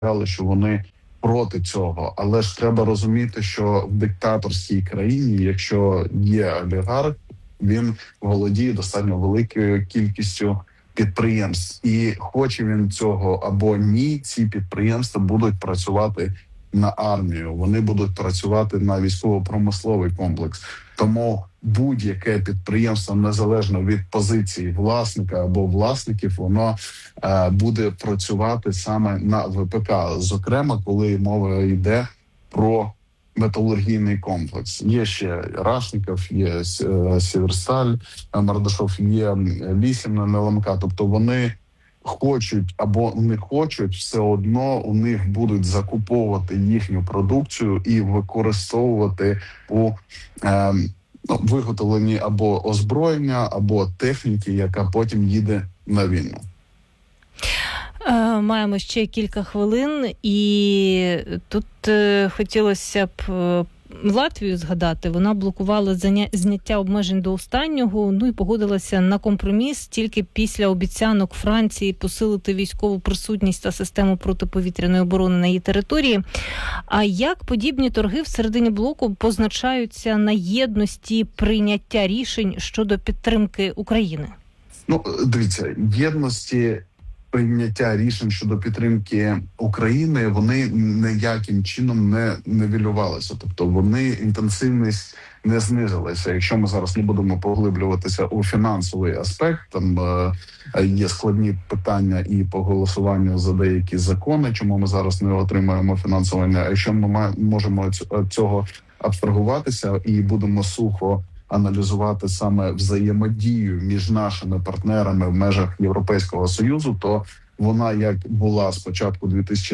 заявляли, що вони проти цього. Але ж треба розуміти, що в диктаторській країні, якщо є олігарх, він володіє достатньо великою кількістю підприємств, і хоче він цього або ні, ці підприємства будуть працювати на армію, вони будуть працювати на військово-промисловий комплекс. Тому будь-яке підприємство, незалежно від позиції власника або власників, воно буде працювати саме на ВПК. Зокрема, коли мова йде про металургійний комплекс. Є ще Рашников, є Сіверсталь, Мардашов, є Лісівна, НЛМК. Тобто вони хочуть або не хочуть, все одно у них будуть закуповувати їхню продукцію і використовувати у виготовленні або озброєння, або техніки, яка потім їде на війну. Маємо ще кілька хвилин, і тут хотілося б Латвію згадати. Вона блокувала зняття обмежень до останнього, і погодилася на компроміс тільки після обіцянок Франції посилити військову присутність та систему протиповітряної оборони на її території. А як подібні торги всередині блоку позначаються на єдності прийняття рішень щодо підтримки України? Дивіться, єдності прийняття рішень щодо підтримки України, вони ніяким чином не нівелювалися. Тобто вони, інтенсивність не знизилася. Якщо ми зараз не будемо поглиблюватися у фінансовий аспект, там є складні питання і по голосуванню за деякі закони, чому ми зараз не отримаємо фінансування. А якщо ми можемо цього абстрагуватися і будемо сухо аналізувати саме взаємодію між нашими партнерами в межах Європейського Союзу, то вона як була з початку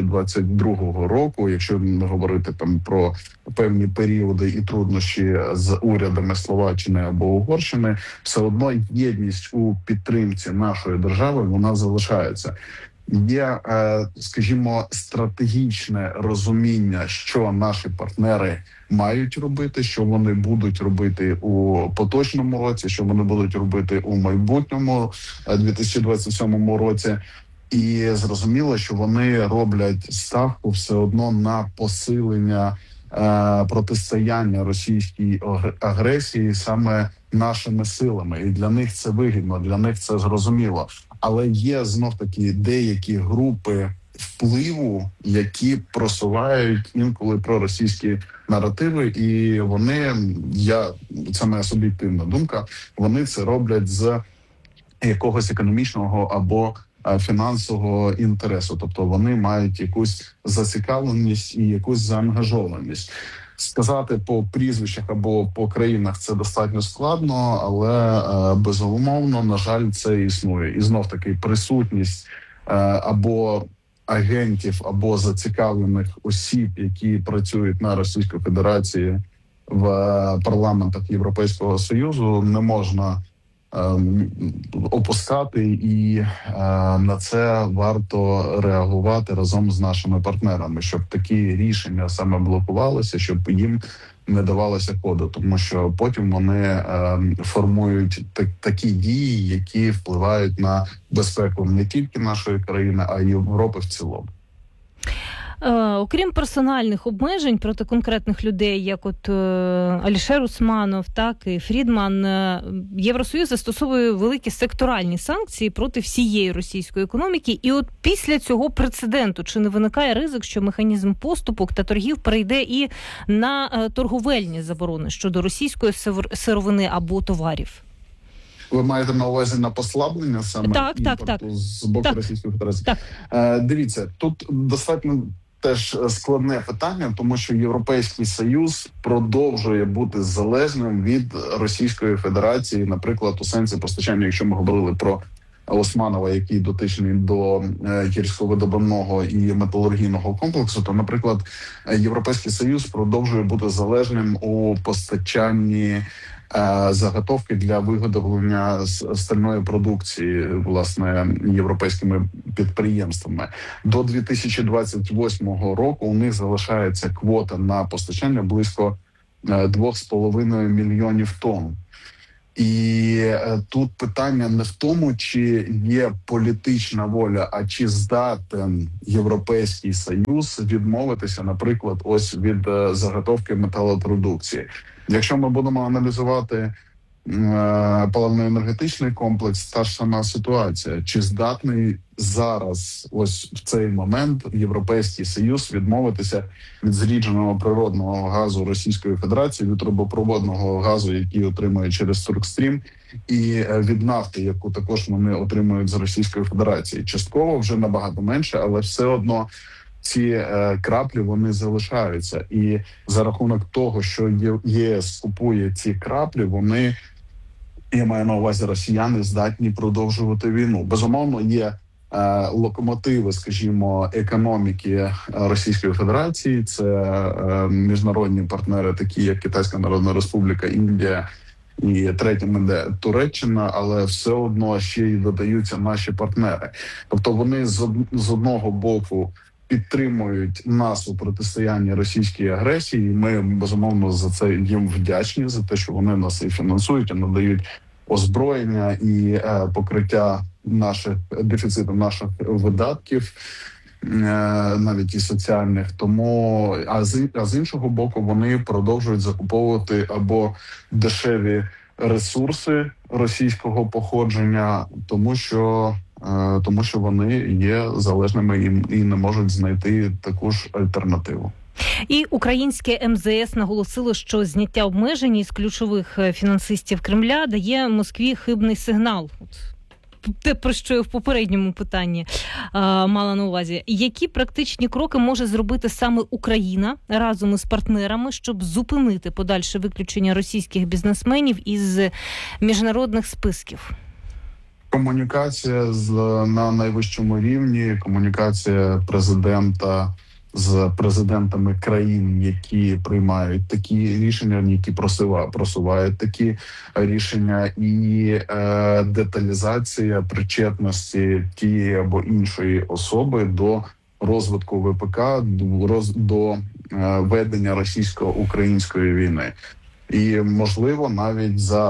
2022 року, якщо не говорити там про певні періоди і труднощі з урядами Словаччини або Угорщини, все одно єдність у підтримці нашої держави, вона залишається. Є, скажімо, стратегічне розуміння, що наші партнери мають робити, що вони будуть робити у поточному році, що вони будуть робити у майбутньому 2027 році. І зрозуміло, що вони роблять ставку все одно на посилення протистояння російській агресії саме нашими силами. І для них це вигідно, для них це зрозуміло. Але є знов-таки деякі групи впливу, які просувають інколи проросійські наративи, і вони, це моя суб'єктивна думка, вони це роблять з якогось економічного або фінансового інтересу. Тобто вони мають якусь зацікавленість і якусь заангажованість. Сказати по прізвищах або по країнах це достатньо складно, але безумовно, на жаль, це існує. І знов-таки присутність або агентів, або зацікавлених осіб, які працюють на Російській Федерації в парламентах Європейського Союзу, не можна опускати, і на це варто реагувати разом з нашими партнерами, щоб такі рішення саме блокувалися, щоб їм не давалося ходу, тому що потім вони формують такі дії, які впливають на безпеку не тільки нашої країни, а й Європи в цілому. Окрім персональних обмежень проти конкретних людей, як от Алішер Усманов, так і Фрідман, Євросоюз застосовує великі секторальні санкції проти всієї російської економіки. І от після цього прецеденту чи не виникає ризик, що механізм поступок та торгів перейде і на торговельні заборони щодо російської сировини або товарів? Ви маєте на увазі на послаблення саме імпорту з боку Російської Федерації? Так. Дивіться, тут достатньо теж складне питання, тому що Європейський Союз продовжує бути залежним від Російської Федерації, наприклад, у сенсі постачання, якщо ми говорили про Османова, який дотичний до гірсько-видобувного і металургійного комплексу, то, наприклад, Європейський Союз продовжує бути залежним у постачанні заготовки для виготовлення стальної продукції, власне, європейськими підприємствами. До 2028 року у них залишається квота на постачання близько 2,5 мільйонів тонн. І тут питання не в тому, чи є політична воля, а чи здатен Європейський Союз відмовитися, наприклад, ось від заготовки металопродукції. Якщо ми будемо аналізувати паливно-енергетичний комплекс, та ж сама ситуація. Чи здатний зараз, ось в цей момент, Європейський Союз відмовитися від зрідженого природного газу Російської Федерації, від трубопроводного газу, який отримує через Туркстрім, і від нафти, яку також вони отримують з Російської Федерації. Частково вже набагато менше, але все одно ці краплі, вони залишаються. І за рахунок того, що ЄС купує ці краплі, вони, я маю на увазі, росіяни здатні продовжувати війну. Безумовно, є локомотиви, скажімо, економіки Російської Федерації. Це міжнародні партнери, такі як Китайська Народна Республіка, Індія, і третім іде Туреччина, але все одно ще й додаються наші партнери. Тобто вони з одного боку підтримують нас у протистоянні російській агресії. Ми, безумовно, за це їм вдячні, за те, що вони нас і фінансують, і надають озброєння і покриття дефіциту наших видатків, навіть і соціальних. Тому, а з іншого боку, вони продовжують закуповувати або дешеві ресурси російського походження, тому що вони є залежними і не можуть знайти таку ж альтернативу. І українське МЗС наголосило, що зняття обмежень із ключових фінансистів Кремля дає Москві хибний сигнал. Те, про що я в попередньому питанні мала на увазі. Які практичні кроки може зробити саме Україна разом із партнерами, щоб зупинити подальше виключення російських бізнесменів із міжнародних списків? Комунікація на найвищому рівні, комунікація президента з президентами країн, які приймають такі рішення, які просувають такі рішення, і деталізація причетності тієї або іншої особи до розвитку ВПК, до ведення російсько-української війни. І, можливо, навіть за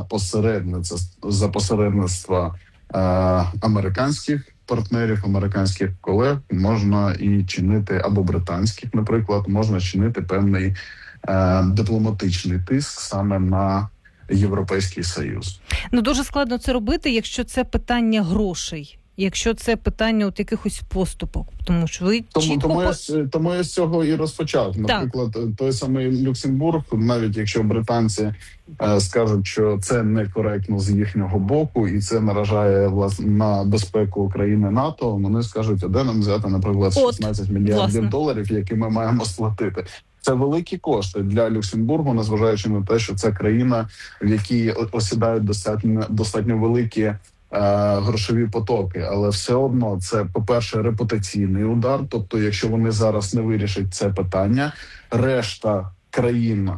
посередництва американських партнерів, американських колег можна і чинити, або британських, наприклад, можна чинити певний дипломатичний тиск саме на Європейський Союз. Ну, дуже складно це робити, якщо це питання грошей. Якщо це питання от якихось поступок, тому що ви тому я з цього і розпочав. Наприклад, той самий Люксембург, навіть якщо британці скажуть, що це некоректно з їхнього боку, і це наражає на безпеку України, НАТО, вони скажуть, а де нам взяти, наприклад, 16 мільярдів доларів, які ми маємо сплатити. Це великі кошти для Люксембургу, незважаючи на те, що це країна, в якій осідають достатньо великі грошові потоки, але все одно це, по-перше, репутаційний удар. Тобто, якщо вони зараз не вирішать це питання, решта країн,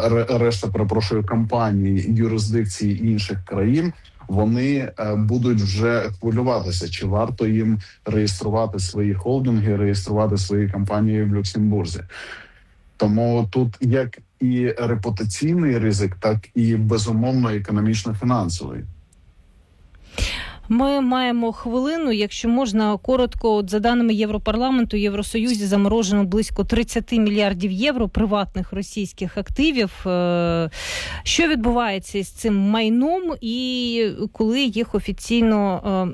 компаній, юрисдикції інших країн, вони будуть вже хвилюватися, чи варто їм реєструвати свої холдинги, реєструвати свої компанії в Люксембурзі. Тому тут як і репутаційний ризик, так і, безумовно, економічно-фінансовий. Ми маємо хвилину, якщо можна, коротко. От за даними Європарламенту, Євросоюзі заморожено близько 30 мільярдів євро приватних російських активів. Що відбувається із цим майном і коли їх офіційно,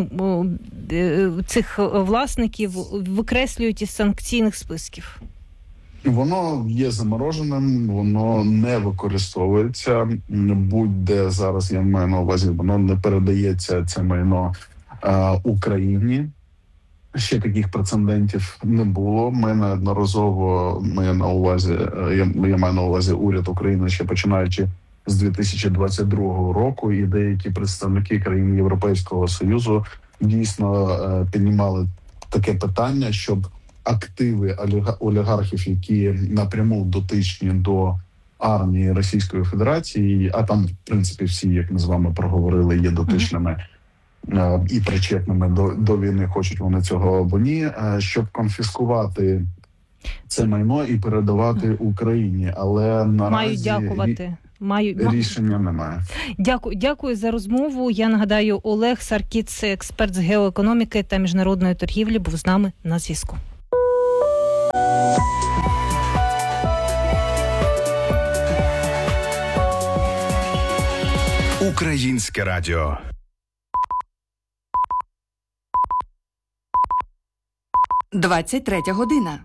цих власників викреслюють із санкційних списків? Воно є замороженим, воно не використовується будь-де зараз, я маю на увазі, воно не передається, це майно, Україні. Ще таких прецедентів не було. Ми неодноразово, я маю на увазі уряд України, ще починаючи з 2022 року, і деякі представники країн Європейського Союзу дійсно піднімали таке питання, щоб активи олігархів, які напряму дотичні до армії Російської Федерації, а там, в принципі, всі, як ми з вами проговорили, є дотичними і причетними до війни, хочуть вони цього або ні, щоб конфіскувати це майно і передавати Україні. Але наразі рішення немає. Дякую за розмову. Я нагадаю, Олег Саркіц, експерт з геоекономіки та міжнародної торгівлі, був з нами на зв'язку. Українське радіо. «23 година».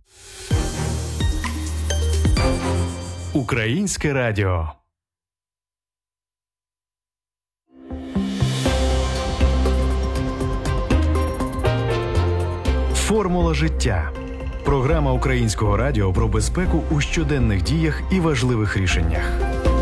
Українське радіо. Формула життя. Програма Українського радіо про безпеку у щоденних діях і важливих рішеннях.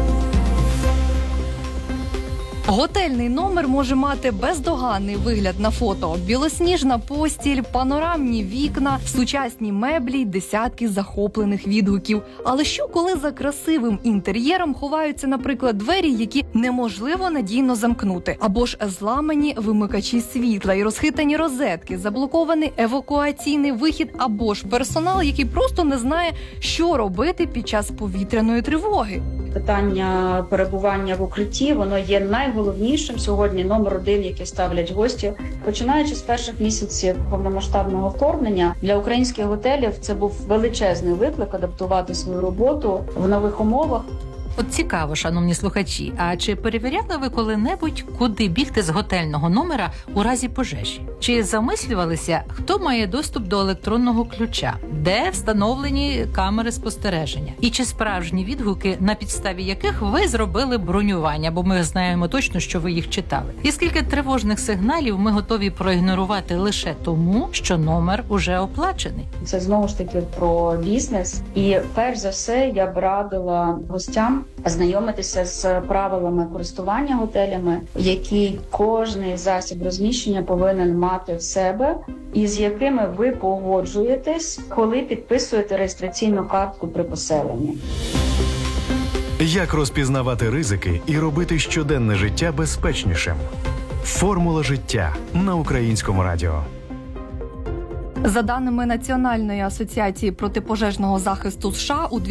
Готельний номер може мати бездоганний вигляд на фото. Білосніжна постіль, панорамні вікна, сучасні меблі й десятки захоплених відгуків. Але що, коли за красивим інтер'єром ховаються, наприклад, двері, які неможливо надійно замкнути? Або ж зламані вимикачі світла і розхитані розетки, заблокований евакуаційний вихід, або ж персонал, який просто не знає, що робити під час повітряної тривоги? Питання перебування в укритті, воно є найголовнішим сьогодні, номер один, який ставлять гості. Починаючи з перших місяців повномасштабного вторгнення, для українських готелів це був величезний виклик адаптувати свою роботу в нових умовах. От цікаво, шановні слухачі, а чи перевіряли ви коли-небудь, куди бігти з готельного номера у разі пожежі? Чи замислювалися, хто має доступ до електронного ключа? Де встановлені камери спостереження? І чи справжні відгуки, на підставі яких ви зробили бронювання, бо ми знаємо точно, що ви їх читали? І скільки тривожних сигналів ми готові проігнорувати лише тому, що номер уже оплачений? Це знову ж таки про бізнес. І перш за все я б радила гостям ознайомитися з правилами користування готелями, які кожний засіб розміщення повинен мати в себе, і з якими ви погоджуєтесь, коли підписуєте реєстраційну картку при поселенні. Як розпізнавати ризики і робити щоденне життя безпечнішим? Формула життя на Українському радіо. За даними Національної асоціації протипожежного захисту США, у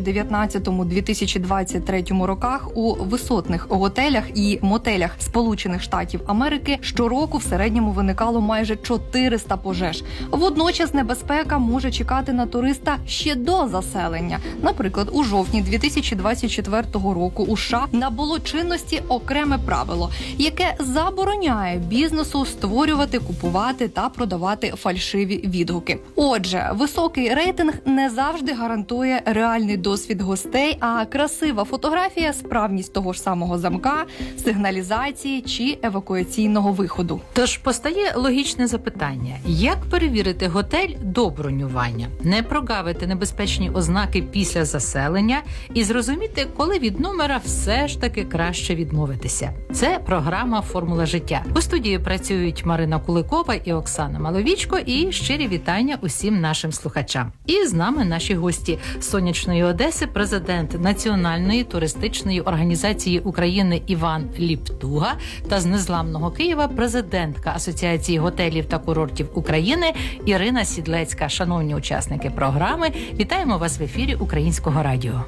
2019-2023 роках у висотних готелях і мотелях Сполучених Штатів Америки щороку в середньому виникало майже 400 пожеж. Водночас небезпека може чекати на туриста ще до заселення. Наприклад, у жовтні 2024 року у США набуло чинності окреме правило, яке забороняє бізнесу створювати, купувати та продавати фальшиві відгуки. Отже, високий рейтинг не завжди гарантує реальний досвід гостей, а красива фотографія – справність того ж самого замка, сигналізації чи евакуаційного виходу. Тож постає логічне запитання. Як перевірити готель до бронювання? Не прогавити небезпечні ознаки після заселення і зрозуміти, коли від номера все ж таки краще відмовитися. Це програма «Формула життя». У студії працюють Марина Куликова і Оксана Маловічко, і щирі вітання усім нашим слухачам. І з нами наші гості з сонячної Одеси, президент Національної туристичної організації України Іван Ліптуга та з незламного Києва президентка Асоціації готелів та курортів України Ірина Сідлецька. Шановні учасники програми, вітаємо вас в ефірі Українського радіо.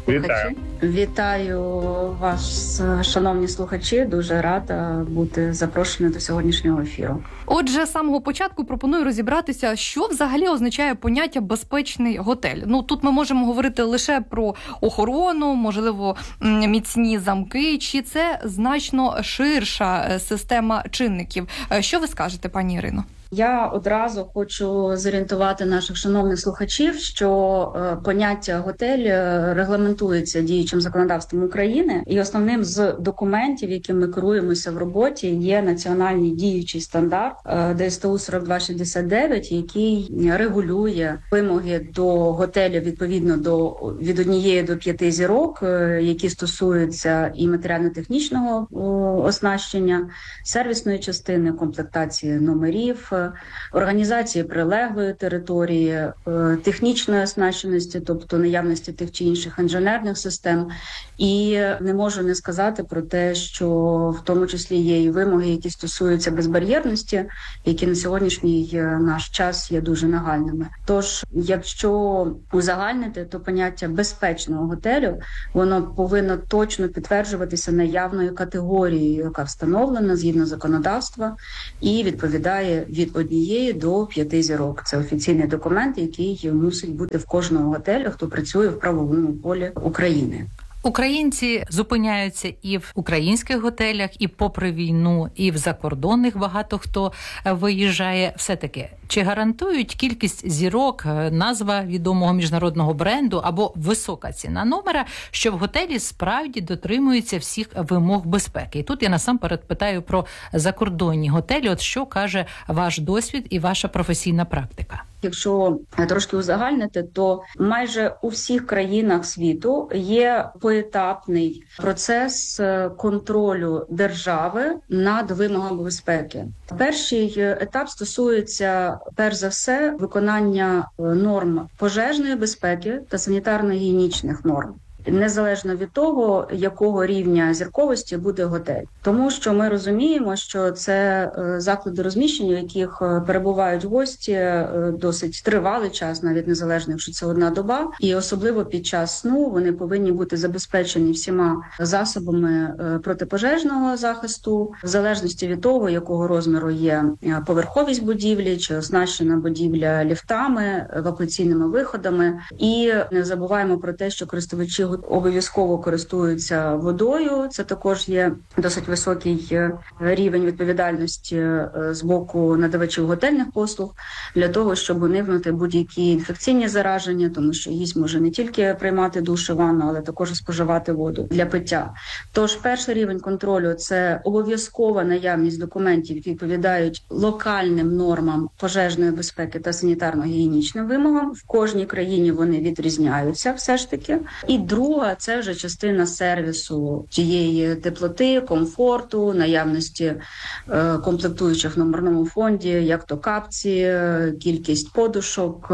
Вітаю вас, шановні слухачі. Дуже рада бути запрошеною до сьогоднішнього ефіру. Отже, з самого початку пропоную розібратися, що взагалі означає поняття «безпечний готель». Тут ми можемо говорити лише про охорону, можливо, міцні замки, чи це значно ширша система чинників. Що ви скажете, пані Ірино? Я одразу хочу зорієнтувати наших шановних слухачів, що поняття готель регламентується діючим законодавством України, і основним з документів, яким ми керуємося в роботі, є національний діючий стандарт ДСТУ 4269, який регулює вимоги до готелів відповідно від 1 до 5 зірок, які стосуються і матеріально-технічного оснащення, сервісної частини, комплектації номерів, організації прилеглої території, технічної оснащеності, тобто наявності тих чи інших інженерних систем. І не можу не сказати про те, що в тому числі є і вимоги, які стосуються безбар'єрності, які на сьогоднішній наш час є дуже нагальними. Тож, якщо узагальнити, то поняття безпечного готелю, воно повинно точно підтверджуватися наявною категорією, яка встановлена згідно законодавства і відповідає від 1 до 5 зірок. Це офіційний документ, який мусить бути в кожному готелі, хто працює в правовому полі України. Українці зупиняються і в українських готелях, і попри війну, і в закордонних багато хто виїжджає. Все-таки, чи гарантують кількість зірок, назва відомого міжнародного бренду або висока ціна номера, що в готелі справді дотримуються всіх вимог безпеки? І тут я насамперед питаю про закордонні готелі. От що каже ваш досвід і ваша професійна практика? Якщо трошки узагальнити, то майже у всіх країнах світу є поетапний процес контролю держави над вимогами безпеки. Перший етап стосується, перш за все, виконання норм пожежної безпеки та санітарно-гігієнічних норм, незалежно від того, якого рівня зірковості буде готель. Тому що ми розуміємо, що це заклади розміщення, в яких перебувають гості досить тривалий час, навіть незалежно, якщо це 1 доба. І особливо під час сну вони повинні бути забезпечені всіма засобами протипожежного захисту, в залежності від того, якого розміру є поверховість будівлі, чи оснащена будівля ліфтами, евакуаційними виходами. І не забуваємо про те, що користувачі обов'язково користуються водою. Це також є досить високий рівень відповідальності з боку надавачів готельних послуг для того, щоб уникнути будь-які інфекційні зараження, тому що гість може не тільки приймати душ і ванну, але також і споживати воду для пиття. Тож перший рівень контролю – це обов'язкова наявність документів, які відповідають локальним нормам пожежної безпеки та санітарно-гігієнічним вимогам. В кожній країні вони відрізняються все ж таки. І друга – це вже частина сервісу тієї теплоти, комфорту, наявності комплектуючих в номерному фонді, як то капці, кількість подушок,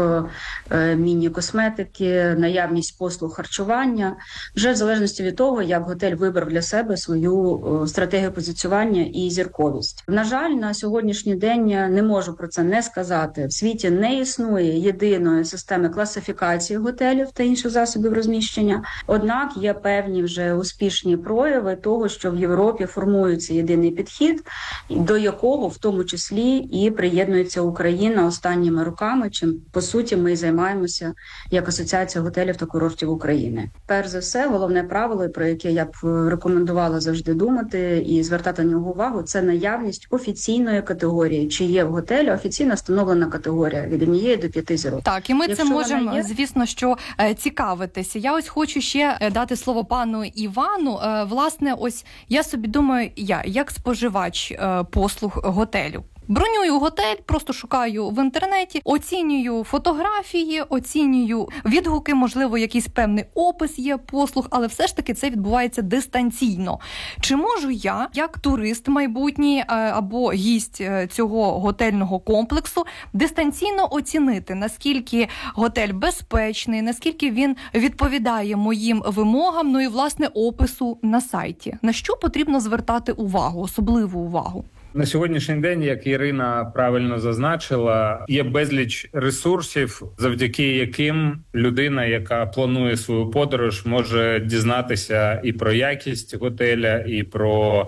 міні-косметики, наявність послуг харчування. Вже в залежності від того, як готель вибрав для себе свою стратегію позиціювання і зірковість. На жаль, на сьогоднішній день не можу про це не сказати. В світі не існує єдиної системи класифікації готелів та інших засобів розміщення. Однак є певні вже успішні прояви того, що в Європі формується єдиний підхід, до якого в тому числі і приєднується Україна останніми роками, чим, по суті, ми займаємося як Асоціація готелів та курортів України. Перш за все, головне правило, про яке я б рекомендувала завжди думати і звертати на нього увагу, це наявність офіційної категорії, чи є в готелі офіційно встановлена категорія від 1 до 5 зірок. Так, і ми Якщо це можемо, є... звісно, що цікавитися. Я ось хочу ще дати слово пану Івану. Власне, ось я собі думаю, я як споживач послуг готелю. Бронюю готель, просто шукаю в інтернеті, оцінюю фотографії, оцінюю відгуки, можливо, якийсь певний опис є послуг, але все ж таки це відбувається дистанційно. Чи можу я, як турист майбутній або гість цього готельного комплексу, дистанційно оцінити, наскільки готель безпечний, наскільки він відповідає моїм вимогам, ну і, власне, опису на сайті? На що потрібно звертати увагу, особливу увагу? На сьогоднішній день, як Ірина правильно зазначила, є безліч ресурсів, завдяки яким людина, яка планує свою подорож, може дізнатися і про якість готеля, і про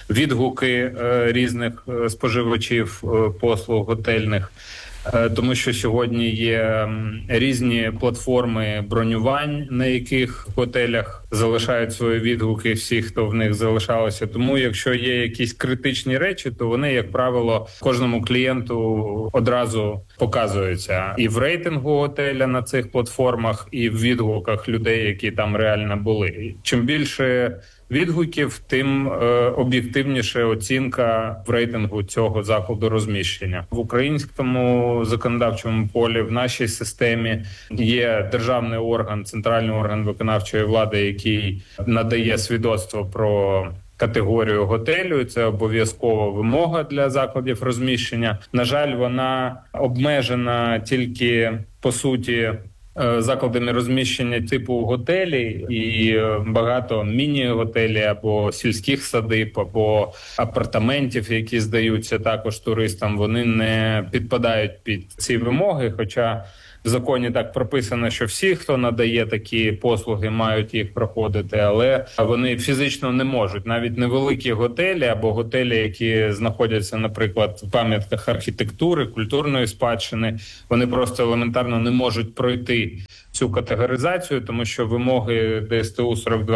відгуки різних споживачів послуг готельних. Тому що сьогодні є різні платформи бронювань, на яких в готелях залишають свої відгуки всі, хто в них залишалося. Тому якщо є якісь критичні речі, то вони, як правило, кожному клієнту одразу показуються. І в рейтингу готеля на цих платформах, і в відгуках людей, які там реально були. Чим більше відгуків, тим об'єктивніше оцінка в рейтингу цього закладу розміщення. В українському законодавчому полі, в нашій системі є державний орган, центральний орган виконавчої влади, який надає свідоцтво про категорію готелю, це обов'язкова вимога для закладів розміщення. На жаль, вона обмежена тільки, по суті, закладами розміщення типу готелі, і багато міні-готелі або сільських садиб, або апартаментів, які здаються також туристам, вони не підпадають під ці вимоги, хоча в законі так прописано, що всі, хто надає такі послуги, мають їх проходити, але вони фізично не можуть. Навіть невеликі готелі або готелі, які знаходяться, наприклад, в пам'ятках архітектури, культурної спадщини, вони просто елементарно не можуть пройти цю категоризацію, тому що вимоги ДСТУ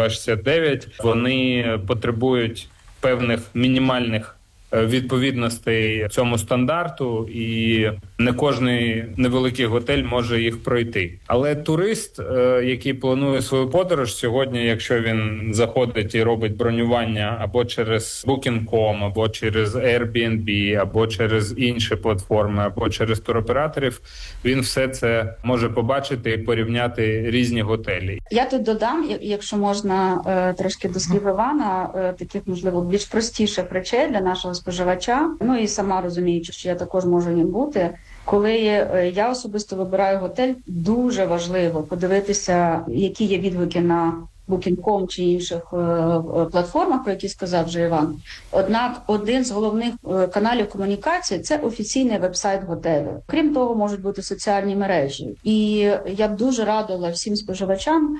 4269, вони потребують певних мінімальних відповідностей цьому стандарту, і не кожний невеликий готель може їх пройти. Але турист, який планує свою подорож сьогодні, якщо він заходить і робить бронювання або через Booking.com, або через Airbnb, або через інші платформи, або через туроператорів, він все це може побачити і порівняти різні готелі. Я тут додам, якщо можна, трошки до слів Івана, таких, можливо, більш простіших речей для нашого споживача. Ну і сама розуміючи, що я також можу їм бути. Коли я особисто вибираю готель, дуже важливо подивитися, які є відгуки на Booking.com чи інших платформах, про які сказав вже Іван. Однак один з головних каналів комунікації – це офіційний веб-сайт готелю. Крім того, можуть бути соціальні мережі. І я б дуже радила всім споживачам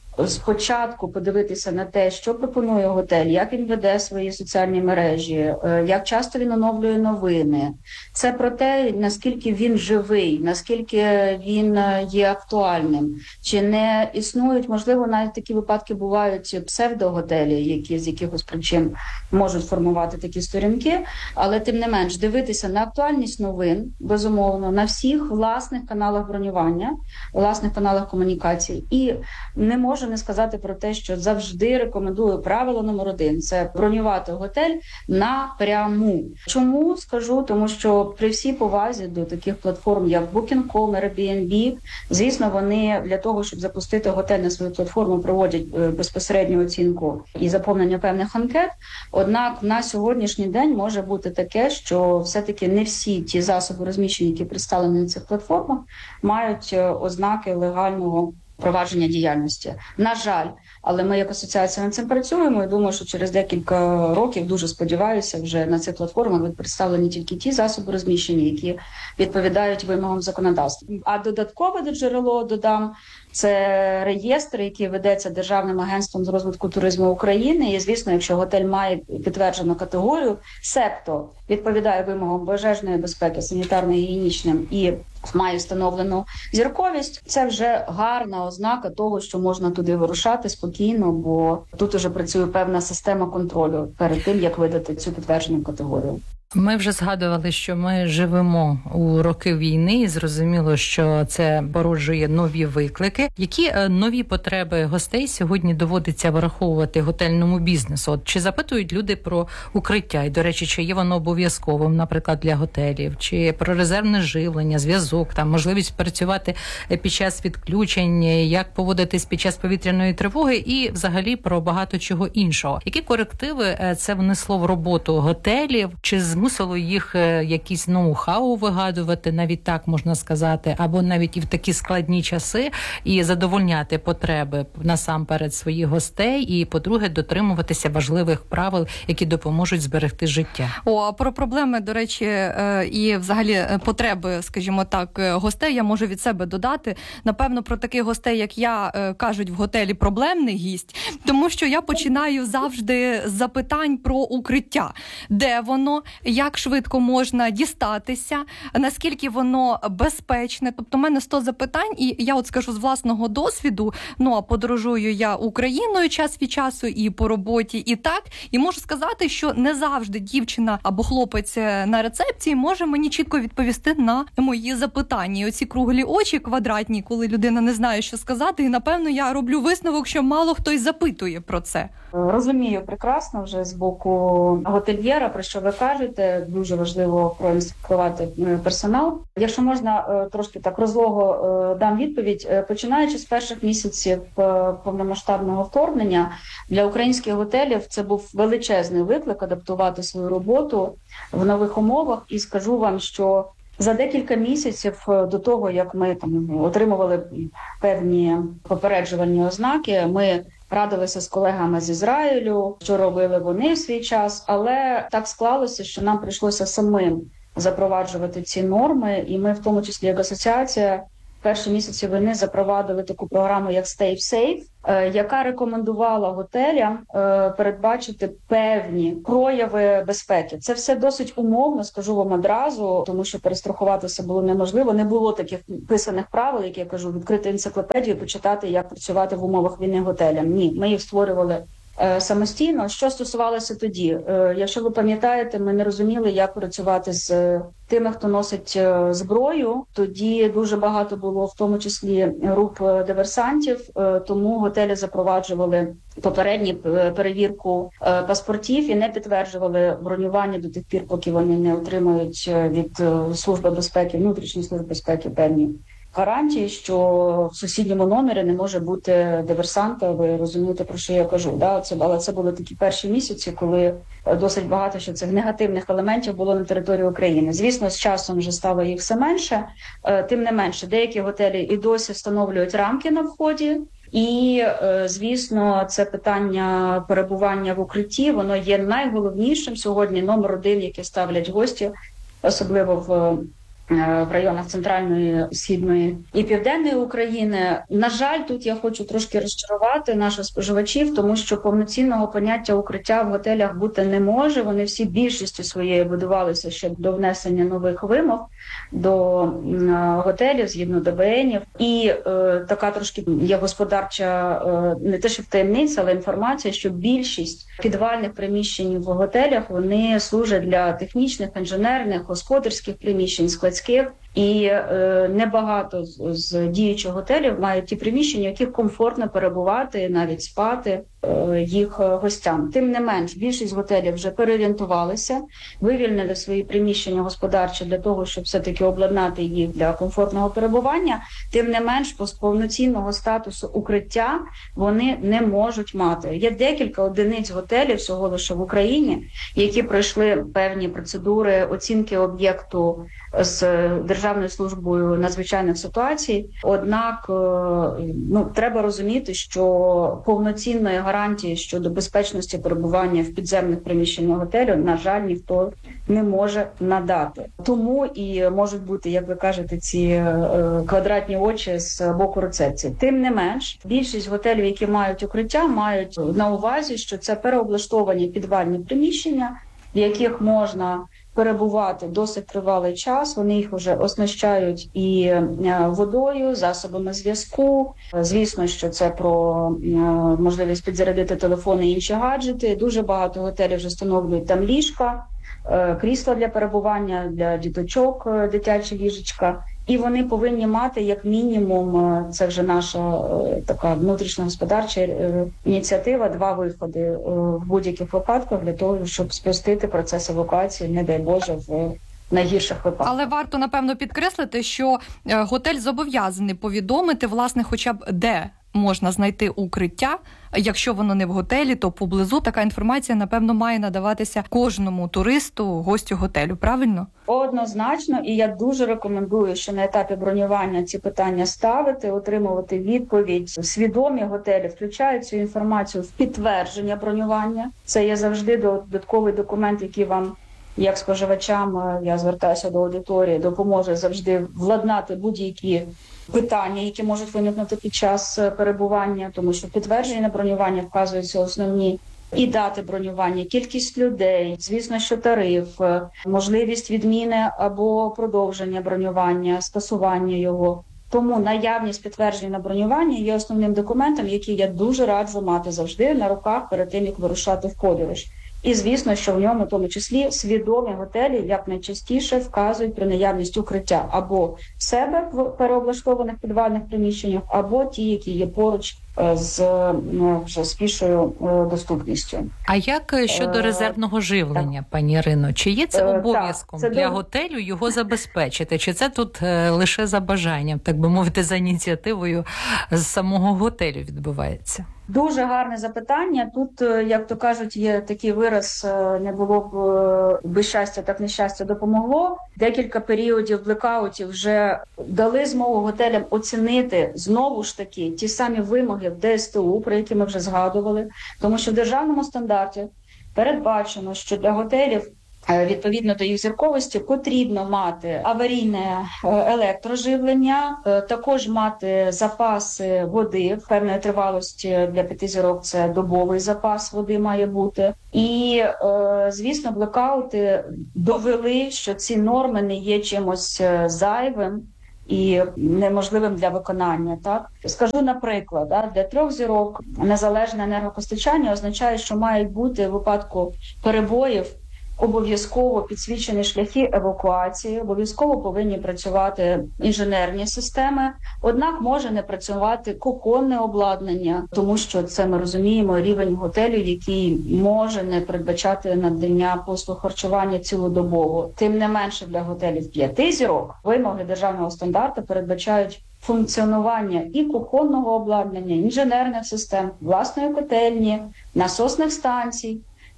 спочатку подивитися на те, що пропонує готель, як він веде свої соціальні мережі, як часто він оновлює новини. Це про те, наскільки він живий, наскільки він є актуальним. Чи не існують, можливо, навіть такі випадки бувають псевдоготелі, які з якихось причин можуть формувати такі сторінки, але тим не менш дивитися на актуальність новин, безумовно, на всіх власних каналах бронювання, власних каналах комунікації. І не можу не сказати про те, що завжди рекомендую правило номер 1 – це бронювати готель напряму. Чому скажу? Тому що при всій повазі до таких платформ, як Booking.com, Airbnb, звісно, вони для того, щоб запустити готель на свою платформу, проводять безпосередню оцінку і заповнення певних анкет. Однак на сьогоднішній день може бути таке, що все-таки не всі ті засоби розміщення, які представлені на цих платформах, мають ознаки легального провадження діяльності. На жаль, але ми як асоціація над цим працюємо і думаю, що через декілька років, дуже сподіваюся, вже на цих платформах будуть представлені тільки ті засоби розміщення, які відповідають вимогам законодавства. А додаткове джерело, додам, це реєстр, який ведеться Державним агентством з розвитку туризму України. І, звісно, якщо готель має підтверджену категорію, себто відповідає вимогам пожежної безпеки, санітарно-гігієнічним і має встановлену зірковість, це вже гарна ознака того, що можна туди вирушати спокійно, бо тут уже працює певна система контролю перед тим, як видати цю підтверджену категорію. Ми вже згадували, що ми живемо у роки війни, і зрозуміло, що це породжує нові виклики. Які нові потреби гостей сьогодні доводиться враховувати готельному бізнесу? От чи запитують люди про укриття? І, до речі, чи є воно обов'язковим, наприклад, для готелів? Чи про резервне живлення, зв'язок, там можливість працювати під час відключень, як поводитись під час повітряної тривоги і взагалі про багато чого іншого? Які корективи це внесло в роботу готелів? Чи змусило їх якісь ноу-хау вигадувати, навіть так можна сказати, або навіть і в такі складні часи, і задовольняти потреби насамперед своїх гостей, і, по-друге, дотримуватися важливих правил, які допоможуть зберегти життя? Про проблеми, до речі, і взагалі потреби, скажімо так, гостей я можу від себе додати. Напевно, про таких гостей, як я, кажуть в готелі проблемний гість, тому що я починаю завжди з запитань про укриття. Де воно, як швидко можна дістатися, наскільки воно безпечне. Тобто в мене 100 запитань, і я от скажу з власного досвіду, а подорожую я Україною час від часу і по роботі, і так, і можу сказати, що не завжди дівчина або хлопець на рецепції може мені чітко відповісти на мої запитання. І оці круглі очі квадратні, коли людина не знає, що сказати, і напевно я роблю висновок, що мало хтось запитує про це. Розумію прекрасно вже з боку готельєра, про що ви кажете. кажете, дуже важливо проінструктувати персонал. Якщо можна, трошки так розлого дам відповідь. Починаючи з перших місяців повномасштабного вторгнення, для українських готелів це був величезний виклик адаптувати свою роботу в нових умовах. І скажу вам, що за декілька місяців до того, як ми отримували певні попереджувальні ознаки, ми радилися з колегами з Ізраїлю, що робили вони в свій час, але так склалося, що нам прийшлося самим запроваджувати ці норми, і ми, в тому числі як асоціація, перші місяці війни запровадили таку програму, як Stay Safe, яка рекомендувала готелям передбачити певні прояви безпеки. Це все досить умовно, скажу вам одразу, тому що перестрахуватися було неможливо. Не було таких писаних правил, як я кажу, відкрити енциклопедію, почитати, як працювати в умовах війни готелям. Ні, ми їх створювали самостійно. Що стосувалося тоді? Якщо ви пам'ятаєте, ми не розуміли, як працювати з тими, хто носить зброю. Тоді дуже багато було, в тому числі, груп диверсантів, тому готелі запроваджували попередню перевірку паспортів і не підтверджували бронювання до тих пір, поки вони не отримають від Служби безпеки, внутрішньої служби безпеки певні гарантії, що в сусідньому номері не може бути диверсанта. Ви розумієте, про що я кажу. Да? Але це були такі перші місяці, коли досить багато що цих негативних елементів було на території України. Звісно, з часом вже стало їх все менше. Тим не менше, деякі готелі і досі встановлюють рамки на вході. І, звісно, це питання перебування в укритті, воно є найголовнішим сьогодні, номер один, який ставлять гості, особливо в районах Центральної, Східної і Південної України. На жаль, тут я хочу трошки розчарувати наших споживачів, тому що повноцінного поняття укриття в готелях бути не може. Вони всі більшістю своєї будувалися ще до внесення нових вимог до готелів, згідно ДБНів. І така трошки є господарча, не те що таємниця, але інформація, що більшість підвальних приміщень в готелях, вони служать для технічних, інженерних, господарських приміщень, складських. І небагато з діючих готелів мають ті приміщення, в яких комфортно перебувати, навіть спати їх гостям. Тим не менш, більшість готелів вже переорієнтувалися, вивільнили свої приміщення господарчі для того, щоб все-таки обладнати їх для комфортного перебування. Тим не менш, повноцінного статусу укриття вони не можуть мати. Є декілька одиниць готелів всього лише в Україні, які пройшли певні процедури оцінки об'єкту з Державною службою надзвичайних ситуацій. Однак, треба розуміти, що повноцінної гарантії щодо безпечності перебування в підземних приміщеннях готелю, на жаль, ніхто не може надати. Тому і можуть бути, як ви кажете, ці квадратні очі з боку рецепції. Тим не менш, більшість готелів, які мають укриття, мають на увазі, що це переоблаштовані підвальні приміщення, в яких можна перебувати досить тривалий час. Вони їх вже оснащають і водою, засобами зв'язку. Звісно, що це про можливість підзарядити телефони і інші гаджети. Дуже багато готелів вже встановлюють там ліжка, крісла для перебування, для діточок, дитячі ліжечка. І вони повинні мати, як мінімум, це вже наша така внутрішня господарча ініціатива, 2 виходи в будь-яких випадках для того, щоб спростити процес евакуації, не дай Боже, в найгірших випадках. Але варто, напевно, підкреслити, що готель зобов'язаний повідомити, власне, хоча б де можна знайти укриття. Якщо воно не в готелі, то поблизу. Така інформація, напевно, має надаватися кожному туристу, гостю готелю, правильно? Однозначно, і я дуже рекомендую, що на етапі бронювання ці питання ставити, отримувати відповідь. Свідомі готелі включають цю інформацію в підтвердження бронювання. Це є завжди додатковий документ, який вам, як споживачам, я звертаюся до аудиторії, допоможе завжди владнати будь-які питання, які можуть виникнути під час перебування, тому що підтвердження на бронювання вказуються основні і дати бронювання, кількість людей, звісно, що тариф, можливість відміни або продовження бронювання, скасування його. Тому наявність підтвердження на бронювання є основним документом, який я дуже раджу мати завжди на руках перед тим, як вирушати в подорож. І, звісно, що в ньому, в тому числі, свідомі готелі, як найчастіше, вказують про наявність укриття або в себе в переоблаштованих підвальних приміщеннях, або ті, які є поруч з більшою доступністю. А як щодо резервного живлення, пані Ірино? Чи є це обов'язком для готелю його забезпечити? Чи це тут лише за бажанням, так би мовити, за ініціативою з самого готелю відбувається? Дуже гарне запитання. Тут, як то кажуть, є такий вираз «не було б без щастя, так нещастя допомогло». Декілька періодів блекаутів вже дали змогу готелям оцінити знову ж таки ті самі вимоги в ДСТУ, про які ми вже згадували. Тому що в державному стандарті передбачено, що для готелів відповідно до їх зірковості потрібно мати аварійне електроживлення, також мати запаси води певної тривалості для 5 зірок, це добовий запас води має бути. І, звісно, блекаути довели, що ці норми не є чимось зайвим і неможливим для виконання. Так скажу, наприклад, для 3 зірок незалежне енергопостачання означає, що мають бути в випадку перебоїв обов'язково підсвічені шляхи евакуації, обов'язково повинні працювати інженерні системи, однак може не працювати кухонне обладнання, тому що це, ми розуміємо, рівень готелю, який може не передбачати надання послуг харчування цілодобово. Тим не менше для готелів 5 зірок вимоги державного стандарту передбачають функціонування і кухонного обладнання, інженерних систем, власної котельні, насосних станцій,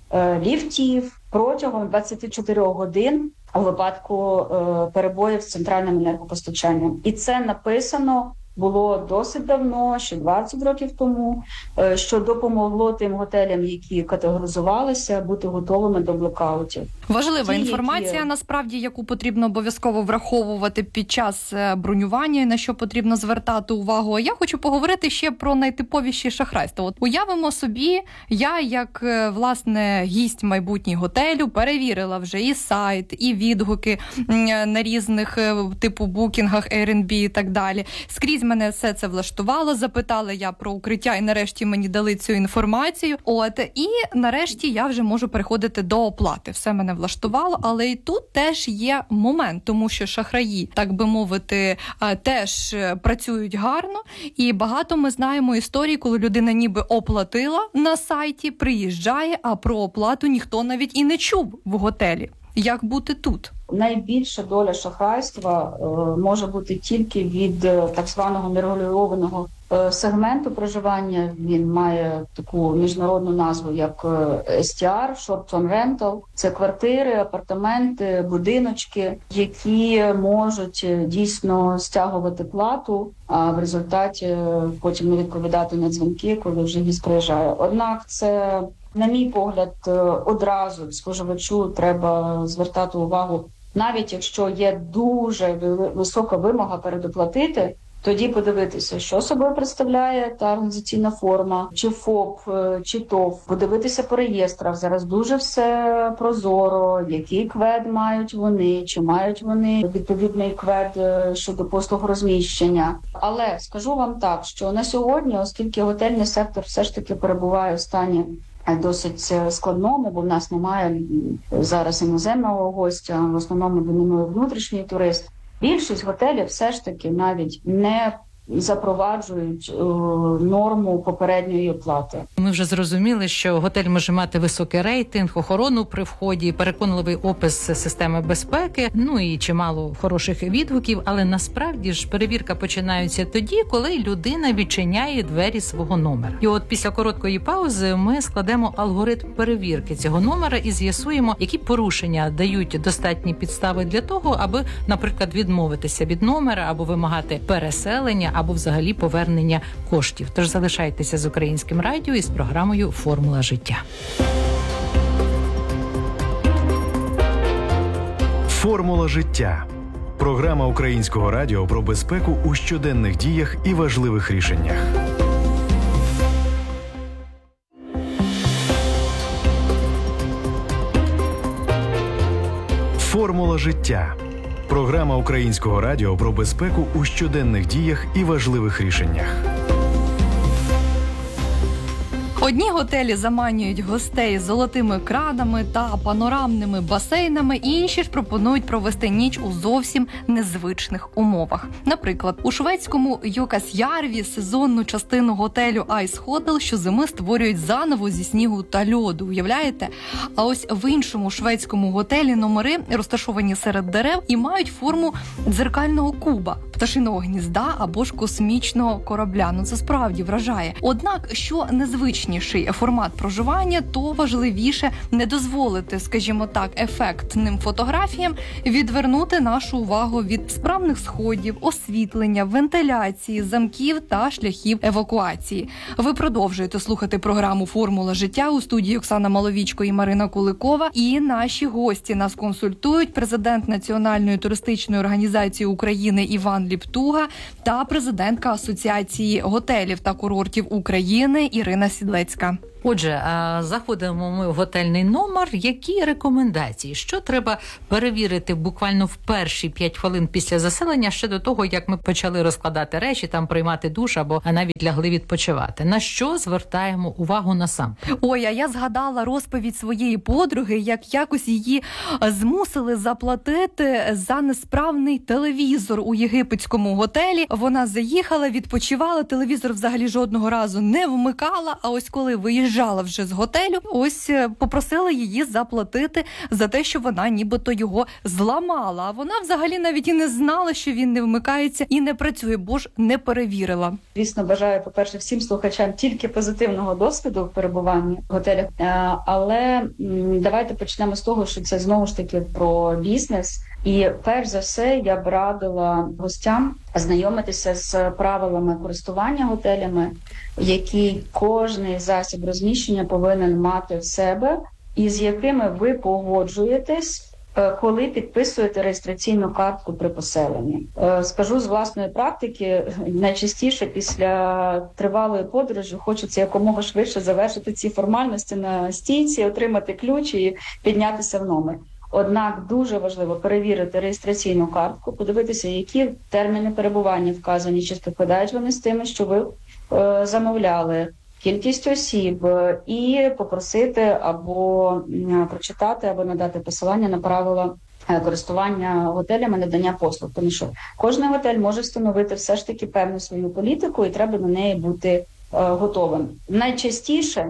ліфтів протягом 24 годин у випадку перебоїв з центральним енергопостачанням. І це написано було досить давно, ще 20 років тому, що допомогло тим готелям, які категоризувалися, бути готовими до блекаутів. Важлива інформація, насправді, яку потрібно обов'язково враховувати під час бронювання, на що потрібно звертати увагу. А я хочу поговорити ще про найтиповіші шахрайства. От уявимо собі, я як, власне, гість майбутній готелю перевірила вже і сайт, і відгуки на різних типу букінгах, Airbnb і так далі. Скрізь мене все це влаштувало, запитала я про укриття і нарешті мені дали цю інформацію. І нарешті я вже можу переходити до оплати. Все мене влаштувало, але і тут теж є момент, тому що шахраї, так би мовити, теж працюють гарно. І багато ми знаємо історії, коли людина ніби оплатила на сайті, приїжджає, а про оплату ніхто навіть і не чув в готелі. Як бути тут? Найбільша доля шахрайства може бути тільки від так званого нерегульованого сегменту проживання. Він має таку міжнародну назву, як STR, Short Term Rental. Це квартири, апартаменти, будиночки, які можуть дійсно стягувати плату, а в результаті потім не відповідати на дзвінки, коли вже гість приїжджає. Однак це, на мій погляд, одразу споживачу треба звертати увагу, навіть якщо є дуже висока вимога передоплатити, тоді подивитися, що собою представляє та організаційна форма, чи ФОП, чи ТОВ, подивитися по реєстрах. Зараз дуже все прозоро, який КВЕД мають вони, чи мають вони відповідний КВЕД щодо послуг розміщення. Але скажу вам так, що на сьогодні, оскільки готельний сектор все ж таки перебуває в стані досить складному, бо в нас немає зараз іноземного гостя, в основному домінує внутрішній турист. Більшість готелів все ж таки навіть не запроваджують норму попередньої оплати. Ми вже зрозуміли, що готель може мати високий рейтинг, охорону при вході, переконливий опис системи безпеки, і чимало хороших відгуків, але насправді ж перевірка починається тоді, коли людина відчиняє двері свого номера. І от після короткої паузи ми складемо алгоритм перевірки цього номера і з'ясуємо, які порушення дають достатні підстави для того, аби, наприклад, відмовитися від номера або вимагати переселення, або взагалі повернення коштів. Тож залишайтеся з Українським радіо і з програмою «Формула життя». «Формула життя» – програма Українського радіо про безпеку у щоденних діях і важливих рішеннях. «Формула життя» – програма Українського радіо про безпеку у щоденних діях і важливих рішеннях. Одні готелі заманюють гостей золотими кранами та панорамними басейнами, інші ж пропонують провести ніч у зовсім незвичних умовах. Наприклад, у шведському Юкасjärvi сезонну частину готелю Ice Hotel щозими створюють заново зі снігу та льоду. Уявляєте? А ось в іншому шведському готелі номери розташовані серед дерев і мають форму дзеркального куба, пташиного гнізда або ж космічного корабля. Ну це справді вражає. Однак, що незвичніший формат проживання, то важливіше не дозволити, скажімо так, ефектним фотографіям відвернути нашу увагу від справних сходів, освітлення, вентиляції, замків та шляхів евакуації. Ви продовжуєте слухати програму «Формула життя» у студії Оксана Маловічко і Марина Куликова. І наші гості нас консультують: президент Національної туристичної організації України Іван Ліптуга та президентка Асоціації готелів та курортів України Ірина Сідлецька. Отже, заходимо ми в готельний номер. Які рекомендації? Що треба перевірити буквально в перші 5 хвилин після заселення, ще до того, як ми почали розкладати речі, там приймати душ або навіть лягли відпочивати? На що звертаємо увагу насамперед? Ой, а я згадала розповідь своєї подруги, як якось її змусили заплатити за несправний телевізор у єгипетському готелі. Вона заїхала, відпочивала, телевізор взагалі жодного разу не вмикала, а ось коли виїжджала вже з готелю, ось попросили її заплатити за те, що вона нібито його зламала. А вона взагалі навіть і не знала, що він не вмикається і не працює, бо ж не перевірила. Звісно, бажаю, по-перше, всім слухачам тільки позитивного досвіду в перебуванні в готелях. Але давайте почнемо з того, що це знову ж таки про бізнес. І перш за все я б радила гостям ознайомитися з правилами користування готелями, які кожний засіб розміщення повинен мати в себе, і з якими ви погоджуєтесь, коли підписуєте реєстраційну картку при поселенні. Скажу з власної практики, найчастіше після тривалої подорожі хочеться якомога швидше завершити ці формальності на стійці, отримати ключ і піднятися в номер. Однак дуже важливо перевірити реєстраційну картку, подивитися, які терміни перебування вказані, чи співпадають вони з тими, що ви замовляли, кількість осіб, і попросити або прочитати, або надати посилання на правила користування готелями, надання послуг. Тому що кожен готель може встановити все ж таки певну свою політику, і треба до неї бути готовим. Найчастіше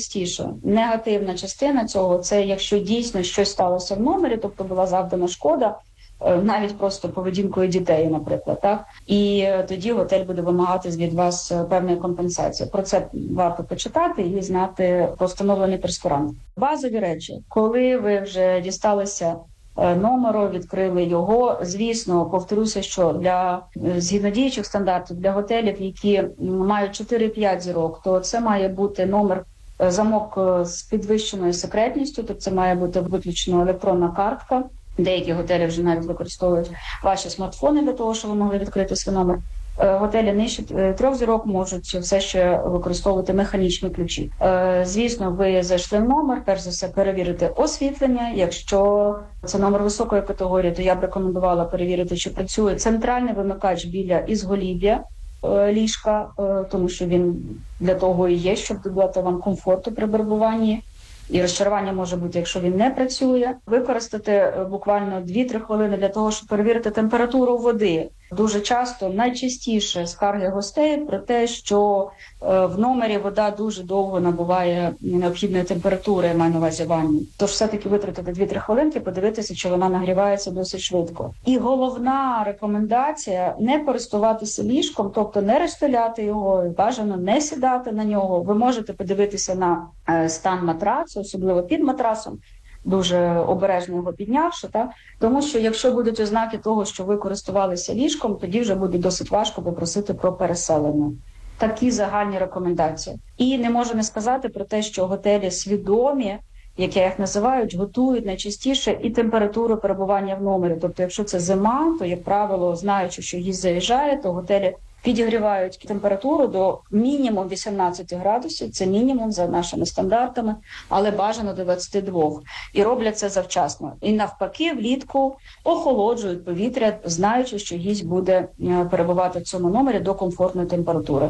негативна частина цього – це якщо дійсно щось сталося в номері, тобто була завдана шкода, навіть просто поведінкою дітей, наприклад, так? І тоді готель буде вимагати від вас певної компенсації. Про це варто почитати і знати про встановлений прескурант. Базові речі. Коли ви вже дісталися номеру, відкрили його, звісно, повторюся, що згідно діючих стандартів для готелів, які мають 4-5 зірок, то це має бути номер, замок з підвищеною секретністю, тобто це має бути виключно електронна картка. Деякі готелі вже навіть використовують ваші смартфони для того, щоб ви могли відкрити свій номер. Готелі нижче 3 зірок можуть все ще використовувати механічні ключі. Звісно, ви зайшли в номер, перш за все перевірити освітлення. Якщо це номер високої категорії, то я б рекомендувала перевірити, чи працює центральний вимикач біля ізголів'я ліжка, тому що він для того і є, щоб додати вам комфорту при перебуванні. І розчарування може бути, якщо він не працює. Використати буквально 2-3 хвилини для того, щоб перевірити температуру води. Дуже часто, найчастіше скарги гостей про те, що в номері вода дуже довго набуває необхідної температури, я маю на увазі ванні. Тож все-таки витратити 2-3 хвилинки, подивитися, чи вона нагрівається досить швидко. І головна рекомендація – не користуватися ліжком, тобто не розстеляти його, бажано не сідати на нього. Ви можете подивитися на стан матрацу, особливо під матрасом, дуже обережно його піднявши, так? Тому що якщо будуть ознаки того, що ви користувалися ліжком, тоді вже буде досить важко попросити про переселення. Такі загальні рекомендації. І не можу не сказати про те, що готелі свідомі, як я їх називаю, готують найчастіше і температуру перебування в номері. Тобто, якщо це зима, то, як правило, знаючи, що гість заїжджає, то готелі підігрівають температуру до мінімум 18 градусів, це мінімум за нашими стандартами, але бажано до 22. І роблять це завчасно. І навпаки, влітку охолоджують повітря, знаючи, що гість буде перебувати в цьому номері до комфортної температури.